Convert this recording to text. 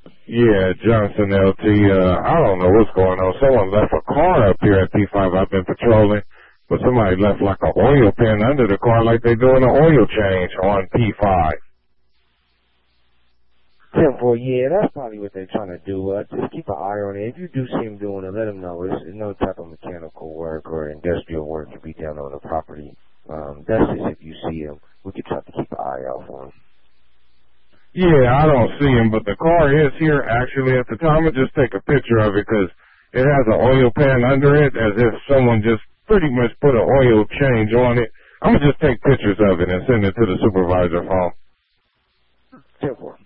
Yeah, Johnson LT. I don't know what's going on. Someone left a car up here at P5. I've been patrolling, but somebody left like an oil pan under the car like they're doing an oil change on P5. 10-4, yeah, that's probably what they're trying to do. Just keep an eye on it. If you do see them doing it, let them know. It's no type of mechanical work or industrial work to be done on the property. That's just if you see them. We could try to keep an eye out for them. Yeah, I don't see him, but the car is here actually at the time. I'll just take a picture of it because it has an oil pan under it as if someone just pretty much put an oil change on it. I'm going to just take pictures of it and send it to the supervisor phone. 10-4.